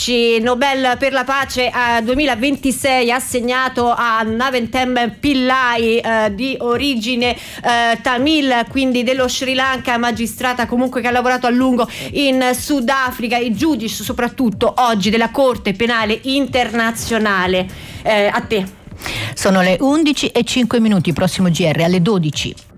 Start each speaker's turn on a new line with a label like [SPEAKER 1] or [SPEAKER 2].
[SPEAKER 1] Nobel per la pace 2026 assegnato a Naventem Pillai, di origine tamil, quindi dello Sri Lanka, magistrata comunque che ha lavorato a lungo in Sudafrica e giudice soprattutto oggi della Corte Penale Internazionale. A te.
[SPEAKER 2] Sono le 11:05, prossimo GR alle 12.